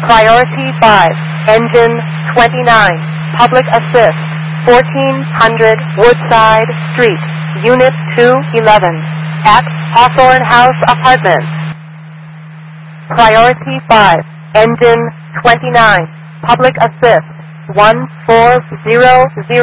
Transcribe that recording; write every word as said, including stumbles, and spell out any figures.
Priority five, Engine twenty-nine, Public Assist, fourteen hundred Woodside Street, Unit two eleven, at Hawthorne House Apartments. Priority five, Engine twenty-nine, Public Assist, one four zero zero.